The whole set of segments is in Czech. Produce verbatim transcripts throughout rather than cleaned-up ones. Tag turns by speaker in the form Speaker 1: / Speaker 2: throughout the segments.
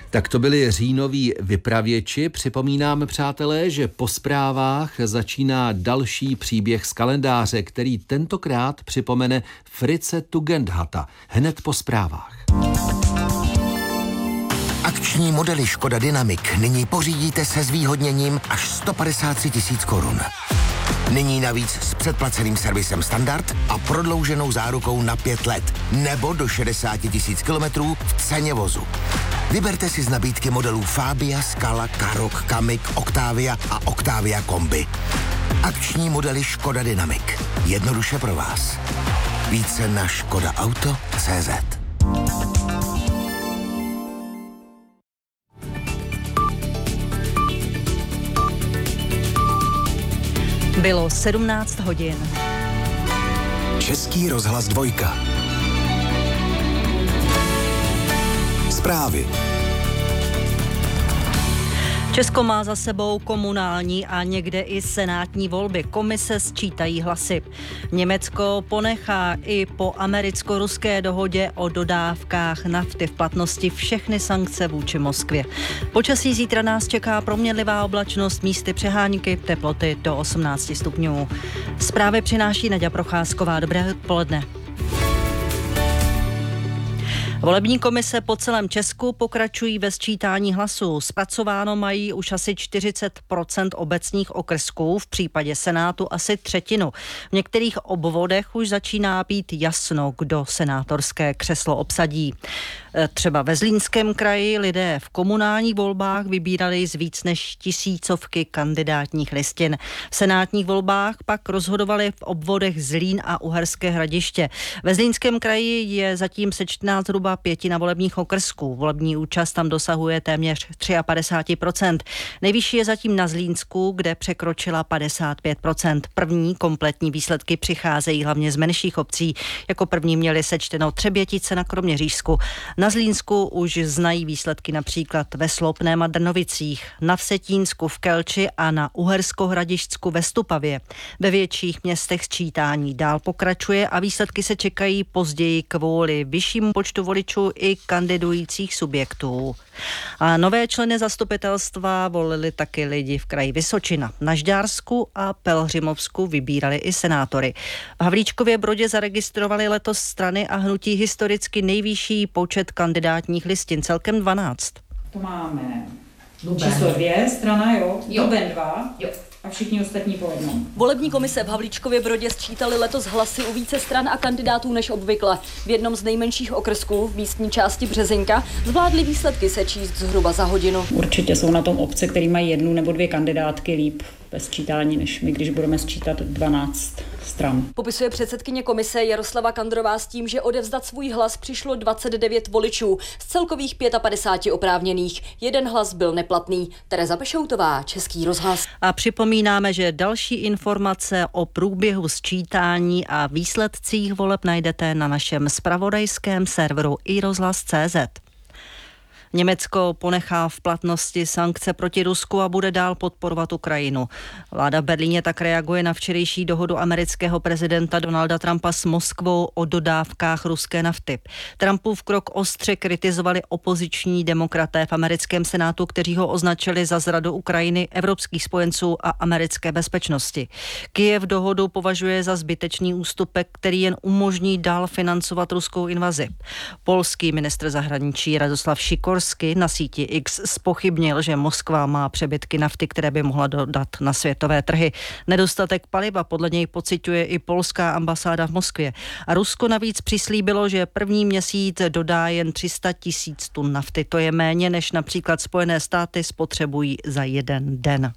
Speaker 1: Tak to byli říjnoví vypravěči. Připomínáme, přátelé, že po zprávách začíná další příběh z kalendáře, který tentokrát připomene Fritze Tugendhata. Hned po zprávách.
Speaker 2: Akční modely Škoda Dynamic nyní pořídíte se zvýhodněním až sto padesát tři tisíc korun. Nyní navíc s předplaceným servisem standard a prodlouženou zárukou na pět let nebo do šedesát tisíc kilometrů v ceně vozu. Vyberte si z nabídky modelů Fabia, Scala, Karoq, Kamiq, Octavia a Octavia Kombi. Akční modely Škoda Dynamic. Jednoduše pro vás. Více na škoda auto tečka cé zet.
Speaker 3: Bylo sedmnáct hodin.
Speaker 4: Český rozhlas dvojka. Zprávy.
Speaker 3: Česko má za sebou komunální a někde i senátní volby. Komise sčítají hlasy. Německo ponechá i po americko-ruské dohodě o dodávkách nafty v platnosti všechny sankce vůči Moskvě. Počasí zítra nás čeká proměnlivá oblačnost, místy přehánky, teploty do osmnáct stupňů. Zprávy přináší Naďa Procházková. Dobré odpoledne. Volební komise po celém Česku pokračují ve sčítání hlasů. Zpracováno mají už asi čtyřicet procent obecních okrsků, v případě Senátu asi třetinu. V některých obvodech už začíná být jasno, kdo senátorské křeslo obsadí. Třeba ve Zlínském kraji lidé v komunálních volbách vybírali z víc než tisícovky kandidátních listin. V senátních volbách pak rozhodovali v obvodech Zlín a Uherské Hradiště. Ve Zlínském kraji je zatím sečtená zhruba pětina volebních okrsků. Volební účast tam dosahuje téměř padesát tři procent. Nejvyšší je zatím na Zlínsku, kde překročila padesát pět procent. První kompletní výsledky přicházejí hlavně z menších obcí. Jako první měli sečteno Třebětice na Kroměřížsku. Na Zlínsku už znají výsledky například ve Slopném a Drnovicích, na Vsetínsku, v Kelči a na Uherskohradišťsku ve Stupavě. Ve větších městech sčítání dál pokračuje a výsledky se čekají později kvůli vyššímu počtu voličů i kandidujících subjektů. A nové členy zastupitelstva volili taky lidi v kraji Vysočina. Na Žďársku a Pelhřimovsku vybírali i senátory. V Havlíčkově Brodě zaregistrovali letos strany a hnutí historicky nejvyšší počet kandidátních listin, celkem dvanáct.
Speaker 5: To máme Luben. Číslo dvě, strana, jo,
Speaker 6: jo.
Speaker 5: Luben dva, jo. A všichni ostatní po jednom.
Speaker 6: Volební komise v Havlíčkově Brodě sčítali letos hlasy u více stran a kandidátů než obvykle. V jednom z nejmenších okrsků v místní části Březinka zvládli výsledky sečíst zhruba za hodinu.
Speaker 5: Určitě jsou na tom obce, který mají jednu nebo dvě kandidátky líp ve sčítání, než my, když budeme sčítat dvanáct stran.
Speaker 6: Popisuje předsedkyně komise Jaroslava Kandrová s tím, že odevzdat svůj hlas přišlo dvacet devět voličů z celkových padesát pět oprávněných. Jeden hlas byl neplatný. Tereza Pešoutová, Český rozhlas.
Speaker 3: A připomínáme, že další informace o průběhu sčítání a výsledcích voleb najdete na našem zpravodajském serveru i rozhlas tečka cé zet. Německo ponechá v platnosti sankce proti Rusku a bude dál podporovat Ukrajinu. Vláda v Berlíně tak reaguje na včerejší dohodu amerického prezidenta Donalda Trumpa s Moskvou o dodávkách ruské nafty. Trumpův krok ostře kritizovali opoziční demokraté v americkém senátu, kteří ho označili za zradu Ukrajiny, evropských spojenců a americké bezpečnosti. Kyjev dohodu považuje za zbytečný ústupek, který jen umožní dál financovat ruskou invazi. Polský ministr zahraničí Radoslav Šikorský na síti X zpochybnil, že Moskva má přebytky nafty, které by mohla dodat na světové trhy. Nedostatek paliva podle něj pociťuje i polská ambasáda v Moskvě. A Rusko navíc přislíbilo, že první měsíc dodá jen tři sta tisíc tun nafty. To je méně, než například Spojené státy spotřebují za jeden den.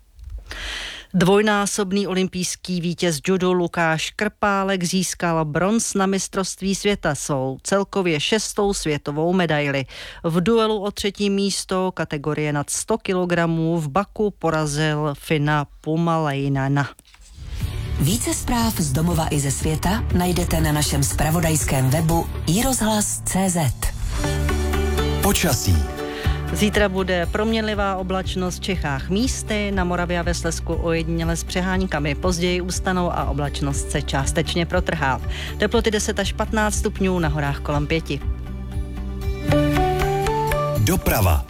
Speaker 3: Dvojnásobný olympijský vítěz judu Lukáš Krpálek získal bronz na mistrovství světa svou celkově šestou světovou medaili. V duelu o třetí místo kategorie nad sto kilogramů v Baku porazil Fina Pumaleinena.
Speaker 7: Více zpráv z domova i ze světa najdete na našem zpravodajském webu i rozhlas tečka cé zet.
Speaker 4: Počasí.
Speaker 3: Zítra bude proměnlivá oblačnost v Čechách místy, na Moravě a ve Slezsku ojediněle s přeháňkami. Později ustanou a oblačnost se částečně protrhá. Teploty deset až patnáct stupňů, na horách kolem pěti.
Speaker 4: Doprava.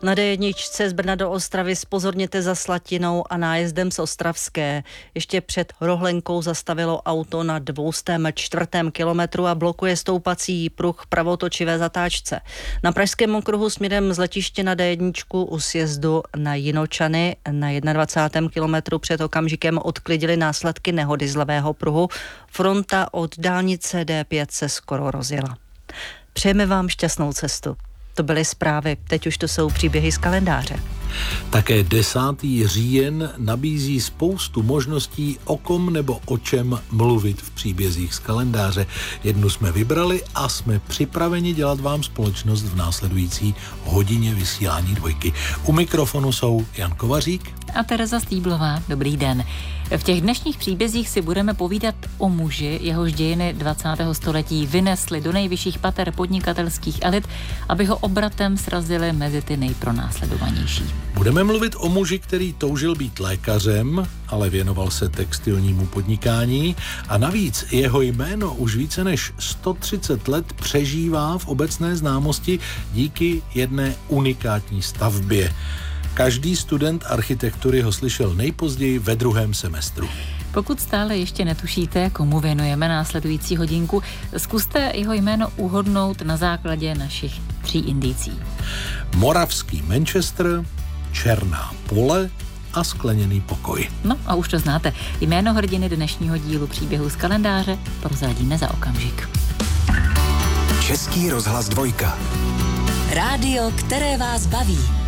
Speaker 3: Na dé jedna z Brna do Ostravy zpozorněte za Slatinou a nájezdem z Ostravské. Ještě před Rohlenkou zastavilo auto na dvoustém čtvrtém kilometru a blokuje stoupací pruh pravotočivé zatáčce. Na pražském okruhu směrem z letiště na dé jedna u sjezdu na Jinočany na dvacátém prvním kilometru před okamžikem odklidili následky nehody z levého pruhu. Fronta od dálnice dé pět se skoro rozjela. Přejeme vám šťastnou cestu. To byly zprávy, teď už to jsou příběhy z kalendáře.
Speaker 8: Také desátý říjen nabízí spoustu možností, o kom nebo o čem mluvit v příbězích z kalendáře. Jednu jsme vybrali a jsme připraveni dělat vám společnost v následující hodině vysílání Dvojky. U mikrofonu jsou Jan Kovařík
Speaker 9: a Tereza Stýblová. Dobrý den. V těch dnešních příbězích si budeme povídat o muži, jehož dějiny dvacátého století vynesly do nejvyšších pater podnikatelských elit, aby ho obratem srazili mezi ty nejpronásledovanější.
Speaker 8: Budeme mluvit o muži, který toužil být lékařem, ale věnoval se textilnímu podnikání a navíc jeho jméno už více než sto třicet let přežívá v obecné známosti díky jedné unikátní stavbě. Každý student architektury ho slyšel nejpozději ve druhém semestru.
Speaker 9: Pokud stále ještě netušíte, komu věnujeme následující hodinku, zkuste jeho jméno uhodnout na základě našich tří indicí.
Speaker 8: Moravský Manchester, černá pole a skleněný pokoj.
Speaker 9: No a už to znáte. Jméno hrdiny dnešního dílu příběhu z kalendáře prozradíme za okamžik.
Speaker 4: Český rozhlas Dvojka.
Speaker 7: Rádio, které vás baví.